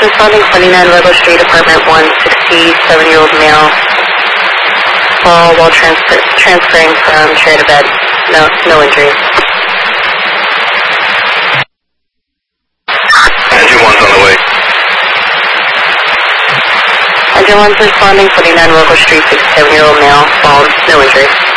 responding 29 Rebel Street, apartment 167-year-old male. Fall while transferring from chair to bed. No injuries. Engine 1's on the way. Engine 1's responding 29 Rebel Street, 67-year-old male. Fall, no injuries.